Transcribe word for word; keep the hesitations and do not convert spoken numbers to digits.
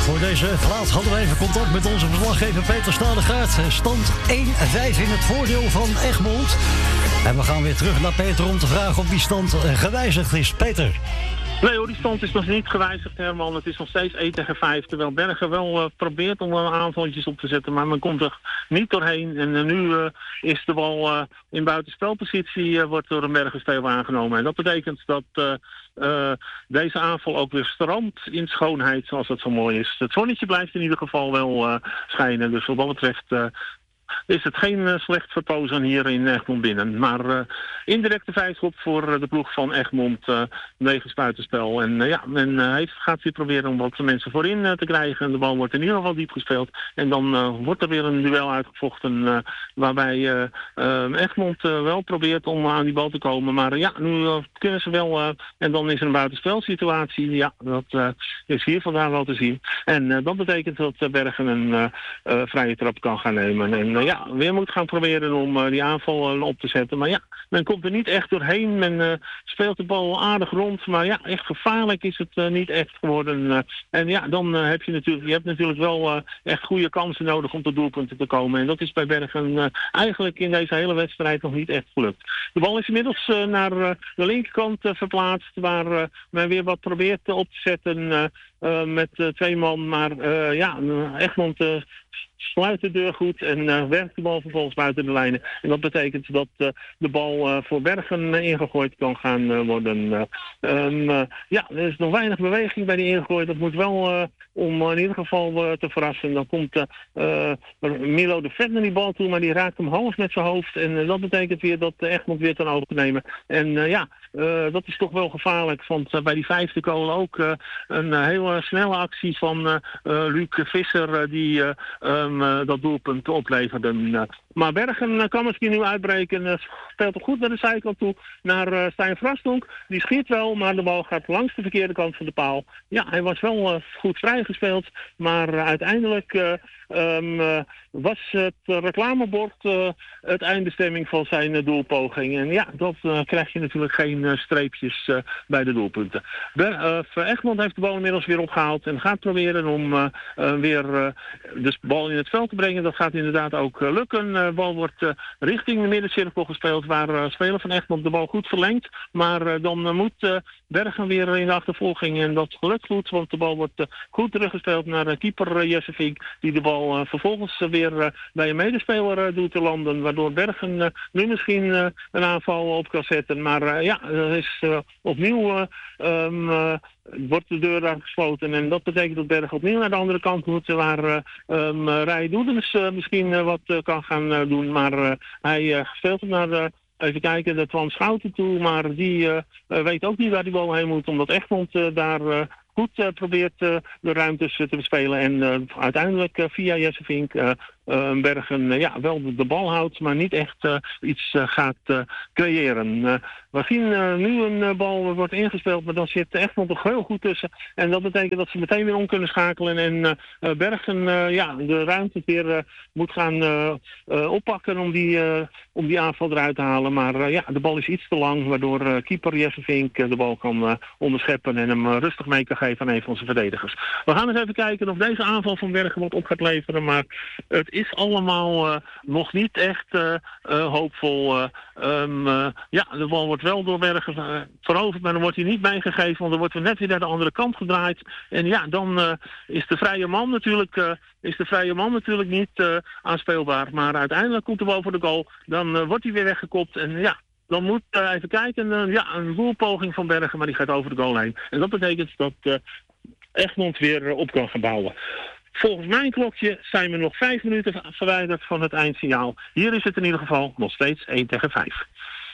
Voor deze plaats hadden we even contact met onze verslaggever Peter Stadegaard. Stand één vijf in het voordeel van Egmond. En we gaan weer terug naar Peter om te vragen of die stand gewijzigd is. Peter. Nee hoor, die stand is nog niet gewijzigd, Herman. Het is nog steeds één tegen vijf. Terwijl Bergen wel uh, probeert om uh, aanvalletjes op te zetten. Maar men komt er niet doorheen. En uh, nu uh, is de bal uh, in buitenspelpositie. Uh, wordt door een Bergen-speler aangenomen. En dat betekent dat uh, uh, deze aanval ook weer strandt in schoonheid. Zoals het zo mooi is. Het zonnetje blijft in ieder geval wel uh, schijnen. Dus wat dat betreft... Uh, is het geen uh, slecht verpozen hier in Egmond binnen. Maar uh, indirecte vijfschop voor uh, de ploeg van Egmond. Uh, negen buitenspel. En uh, ja, men uh, heeft, gaat weer proberen om wat mensen voorin uh, te krijgen. De bal wordt in ieder geval diep gespeeld. En dan uh, wordt er weer een duel uitgevochten. Uh, waarbij uh, uh, Egmond uh, wel probeert om aan die bal te komen. Maar uh, ja, nu uh, kunnen ze wel. Uh, en dan is er een buitenspelsituatie. Ja, dat uh, is hier vandaag wel te zien. En uh, dat betekent dat uh, Bergen een uh, uh, vrije trap kan gaan nemen. En uh, ja, weer moet gaan proberen om uh, die aanval uh, op te zetten. Maar ja, men komt er niet echt doorheen. Men uh, speelt de bal aardig rond. Maar ja, echt gevaarlijk is het uh, niet echt geworden. Uh, en ja, dan uh, heb je natuurlijk, je hebt natuurlijk wel uh, echt goede kansen nodig om tot doelpunten te komen. En dat is bij Bergen uh, eigenlijk in deze hele wedstrijd nog niet echt gelukt. De bal is inmiddels uh, naar uh, de linkerkant uh, verplaatst. Waar uh, men weer wat probeert uh, op te zetten uh, uh, met uh, twee man. Maar uh, ja, Egmond... Uh, sluit de deur goed en uh, werkt de bal vervolgens buiten de lijnen. En dat betekent dat uh, de bal uh, voor Bergen uh, ingegooid kan gaan uh, worden. Uh, um, uh, ja, er is nog weinig beweging bij die ingegooid. Dat moet wel uh, om uh, in ieder geval uh, te verrassen. Dan komt uh, uh, Milo de Vet naar die bal toe, maar die raakt hem half met zijn hoofd. En uh, dat betekent weer dat uh, Egmond weer ten oog te nemen. En uh, ja, uh, dat is toch wel gevaarlijk. Want uh, bij die vijfde goal ook uh, een uh, hele snelle actie van uh, uh, Luc Visser uh, die... Uh, um, Uh, dat doelpunt opleverden. Uh, maar Bergen uh, kan misschien nu uitbreken. Uh, speelt er goed naar de zijkant toe. Naar uh, Stijn Vrasdonk. Die schiet wel, maar de bal gaat langs de verkeerde kant van de paal. Ja, hij was wel uh, goed vrijgespeeld. Maar uh, uiteindelijk uh, um, uh, was het uh, reclamebord uh, het eindbestemming van zijn uh, doelpoging. En ja, dat uh, krijg je natuurlijk geen uh, streepjes uh, bij de doelpunten. Ber- uh, Egmond heeft de bal inmiddels weer opgehaald. En gaat proberen om uh, uh, weer uh, de bal in het veld te brengen. Dat gaat inderdaad ook uh, lukken. De uh, bal wordt uh, richting de middencirkel gespeeld, waar uh, speler van Egmond de bal goed verlengt. Maar uh, dan uh, moet uh, Bergen weer in de achtervolging en dat gelukt goed, want de bal wordt uh, goed teruggespeeld naar uh, keeper uh, Jesse Vink, die de bal uh, vervolgens uh, weer uh, bij een medespeler uh, doet te landen, waardoor Bergen uh, nu misschien uh, een aanval op kan zetten. Maar uh, ja, er is uh, opnieuw... Uh, um, uh, wordt de deur daar gesloten en dat betekent dat Bergen opnieuw naar de andere kant moet, waar uh, um, Rij Doedens uh, misschien uh, wat uh, kan gaan uh, doen, maar uh, hij uh, speelt hem naar de, even kijken, de Twan Schouten toe, maar die uh, uh, weet ook niet waar die bal heen moet, omdat Egmond uh, daar uh, goed uh, probeert uh, de ruimtes uh, te bespelen en uh, uiteindelijk uh, via Jesse Vink uh, uh, Bergen uh, ja, wel de, de bal houdt, maar niet echt uh, iets uh, gaat uh, creëren. Uh, we zien uh, nu een uh, bal wordt ingespeeld, maar dan zit Egmond er heel goed tussen. En dat betekent dat ze meteen weer om kunnen schakelen. En uh, Bergen uh, ja, de ruimte weer uh, moet gaan uh, uh, oppakken om die, uh, om die aanval eruit te halen. Maar uh, ja, de bal is iets te lang, waardoor uh, keeper Jesse Vink uh, de bal kan uh, onderscheppen en hem uh, rustig mee kan geven aan een van zijn verdedigers. We gaan eens even kijken of deze aanval van Bergen wat op gaat leveren. Maar het is allemaal uh, nog niet echt uh, uh, hoopvol. Uh, um, uh, ja, de bal wordt wel door Bergen uh, veroverd, maar dan wordt hij niet meegegeven, want dan wordt we net weer naar de andere kant gedraaid. En ja, dan uh, is de vrije man natuurlijk, uh, is de vrije man natuurlijk niet uh, aanspeelbaar. Maar uiteindelijk komt de bal voor de goal. Dan uh, wordt hij weer weggekopt en ja, dan moet uh, even kijken, uh, ja, een doelpoging van Bergen, maar die gaat over de goal heen. En dat betekent dat uh, Egmond weer uh, op kan gaan bouwen. Volgens mijn klokje zijn we nog vijf minuten verwijderd van het eindsignaal. Hier is het in ieder geval nog steeds één tegen vijf.